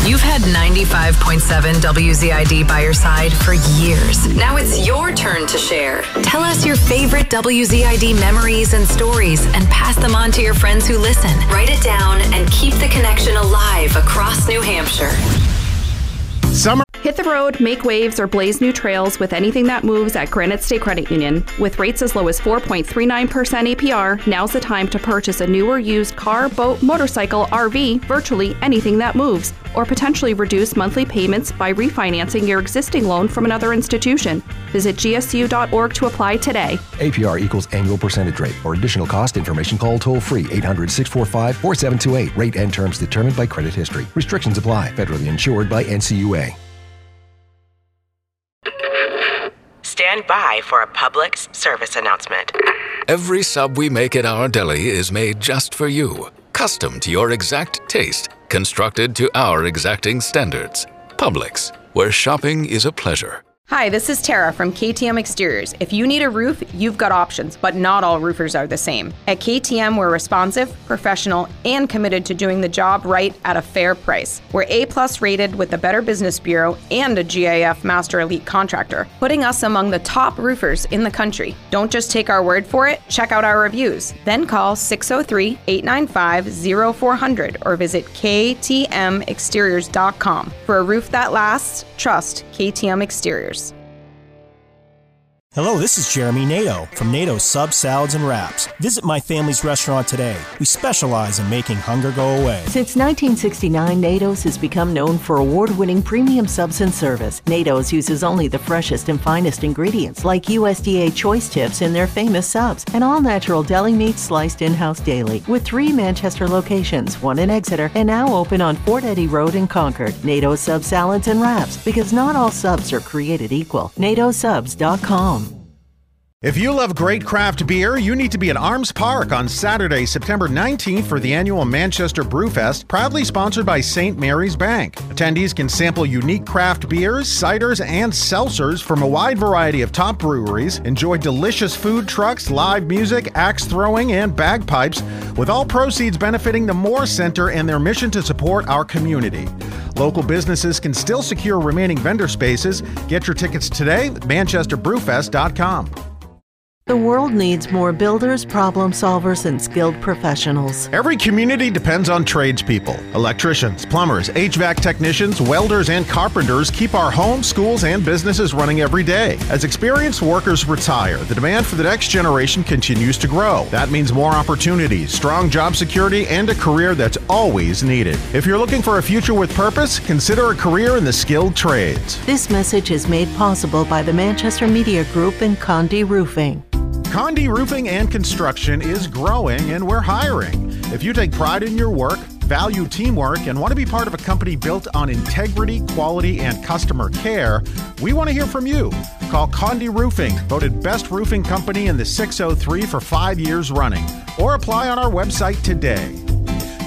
You've had 95.7 WZID by your side for years. Now it's your turn to share. Tell us your favorite WZID memories and stories and pass them on to your friends who listen. Write it down and keep the connection alive across New Hampshire. Summer. Hit the road, make waves, or blaze new trails with anything that moves at Granite State Credit Union. With rates as low as 4.39% APR, now's the time to purchase a new or used car, boat, motorcycle, RV, virtually anything that moves, or potentially reduce monthly payments by refinancing your existing loan from another institution. Visit gsu.org to apply today. APR equals annual percentage rate. For additional cost information, call toll-free 800-645-4728. Rate and terms determined by credit history. Restrictions apply. Federally insured by NCUA. Stand by for a public service announcement. Every sub we make at our deli is made just for you. Custom to your exact taste. Constructed to our exacting standards. Publix, where shopping is a pleasure. Hi, this is Tara from KTM Exteriors. If you need a roof, you've got options, but not all roofers are the same. At KTM, we're responsive, professional, and committed to doing the job right at a fair price. We're A+ rated with the Better Business Bureau and a GIF Master Elite contractor, putting us among the top roofers in the country. Don't just take our word for it, check out our reviews. Then call 603-895-0400 or visit ktmexteriors.com. For a roof that lasts, trust KTM Exteriors. Hello, this is Jeremy Nato from Nato Subs, Salads, and Wraps. Visit my family's restaurant today. We specialize in making hunger go away. Since 1969, Nato's has become known for award-winning premium subs and service. Nato's uses only the freshest and finest ingredients like USDA choice tips in their famous subs and all-natural deli meat sliced in-house daily. With 3 Manchester locations, 1 in Exeter, and now open on Fort Eddy Road in Concord. Nato's Subs, Salads, and Wraps, because not all subs are created equal. NatoSubs.com. If you love great craft beer, you need to be at Arms Park on Saturday, September 19th for the annual Manchester Brewfest, proudly sponsored by St. Mary's Bank. Attendees can sample unique craft beers, ciders, and seltzers from a wide variety of top breweries, enjoy delicious food trucks, live music, axe throwing, and bagpipes, with all proceeds benefiting the Moore Center and their mission to support our community. Local businesses can still secure remaining vendor spaces. Get your tickets today at manchesterbrewfest.com. The world needs more builders, problem solvers, and skilled professionals. Every community depends on tradespeople. Electricians, plumbers, HVAC technicians, welders, and carpenters keep our homes, schools, and businesses running every day. As experienced workers retire, the demand for the next generation continues to grow. That means more opportunities, strong job security, and a career that's always needed. If you're looking for a future with purpose, consider a career in the skilled trades. This message is made possible by the Manchester Media Group and Condi Roofing. Condi Roofing and Construction is growing, and we're hiring. If you take pride in your work, value teamwork, and want to be part of a company built on integrity, quality, and customer care, we want to hear from you. Call Condi Roofing, voted Best Roofing Company in the 603 for 5 years running, or apply on our website today.